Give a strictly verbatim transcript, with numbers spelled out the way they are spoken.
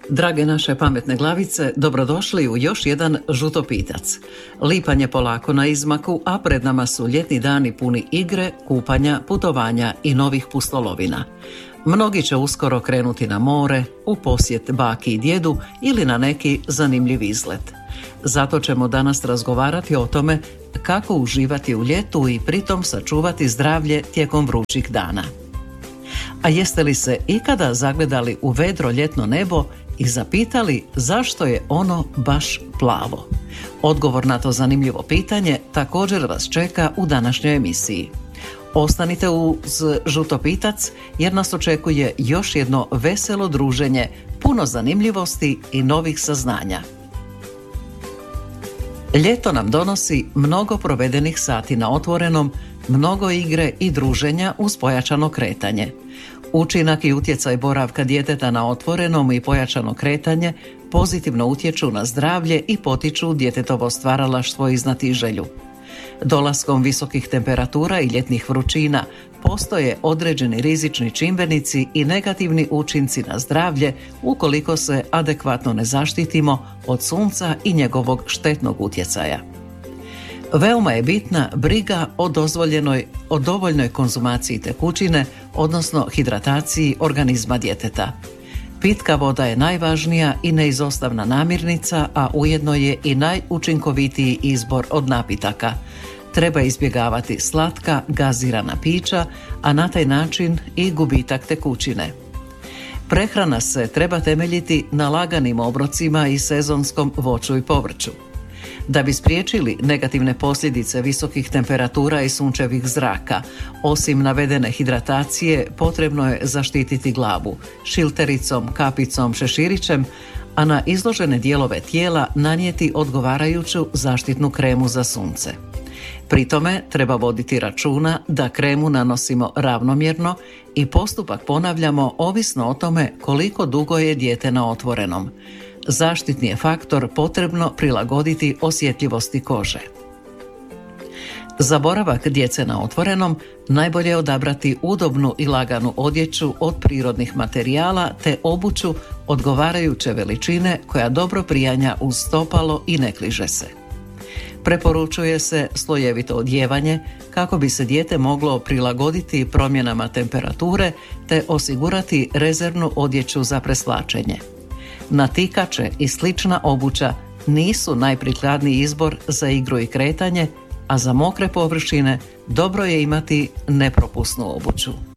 Drage naše pametne glavice, dobrodošli u još jedan žutopitac. Lipanj je polako na izmaku, a pred nama su ljetni dani puni igre, kupanja, putovanja i novih pustolovina. Mnogi će uskoro krenuti na more, u posjet baki i djedu ili na neki zanimljiv izlet. Zato ćemo danas razgovarati o tome kako uživati u ljetu i pritom sačuvati zdravlje tijekom vrućih dana. A jeste li se ikada zagledali u vedro ljetno nebo i zapitali zašto je ono baš plavo? Odgovor na to zanimljivo pitanje također vas čeka u današnjoj emisiji. Ostanite uz žutopitac jer nas očekuje još jedno veselo druženje, puno zanimljivosti i novih saznanja. Ljeto nam donosi mnogo provedenih sati na otvorenom, mnogo igre i druženja uz pojačano kretanje. Učinak i utjecaj boravka djeteta na otvorenom i pojačano kretanje pozitivno utječu na zdravlje i potiču djetetovo stvaralaštvo i znatiželju. Dolaskom visokih temperatura i ljetnih vrućina postoje određeni rizični čimbenici i negativni učinci na zdravlje ukoliko se adekvatno ne zaštitimo od sunca i njegovog štetnog utjecaja. Veoma je bitna briga o dozvoljenoj, o dovoljnoj konzumaciji tekućine, odnosno hidrataciji organizma djeteta. Pitka voda je najvažnija i neizostavna namirnica, a ujedno je i najučinkovitiji izbor od napitaka. Treba izbjegavati slatka, gazirana pića, a na taj način i gubitak tekućine. Prehrana se treba temeljiti na laganim obrocima i sezonskom voću i povrću. Da bi spriječili negativne posljedice visokih temperatura i sunčevih zraka, osim navedene hidratacije, potrebno je zaštititi glavu šiltericom, kapicom, šeširićem, a na izložene dijelove tijela nanijeti odgovarajuću zaštitnu kremu za sunce. Pri tome treba voditi računa da kremu nanosimo ravnomjerno i postupak ponavljamo ovisno o tome koliko dugo je dijete na otvorenom. Zaštitni je faktor potrebno prilagoditi osjetljivosti kože. Za boravak djece na otvorenom najbolje je odabrati udobnu i laganu odjeću od prirodnih materijala te obuću odgovarajuće veličine koja dobro prijanja uz stopalo i ne kliže se. Preporučuje se slojevito odijevanje kako bi se dijete moglo prilagoditi promjenama temperature te osigurati rezervnu odjeću za preslačenje. Natikače i slična obuća nisu najprikladniji izbor za igru i kretanje, a za mokre površine dobro je imati nepropusnu obuću.